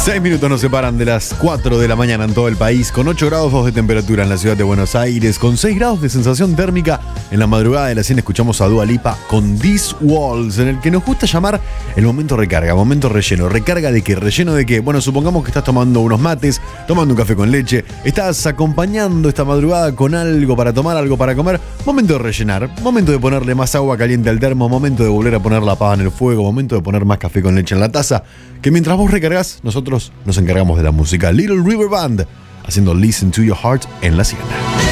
6 minutos nos separan de las 4 de la mañana en todo el país, con 8 grados 2 de temperatura en la ciudad de Buenos Aires, con 6 grados de sensación térmica. En la madrugada de la 100 escuchamos a Dua Lipa con These Walls, en el que nos gusta llamar el momento recarga, momento relleno. ¿Recarga de qué? ¿Relleno de qué? Bueno, supongamos que estás tomando unos mates, tomando un café con leche, estás acompañando esta madrugada con algo para tomar, algo para comer. Momento de rellenar, momento de ponerle más agua caliente al termo, momento de volver a poner la pava en el fuego, momento de poner más café con leche en la taza. Que mientras vos recargas, nosotros nos encargamos de la música. Little River Band haciendo Listen to Your Heart en la 100.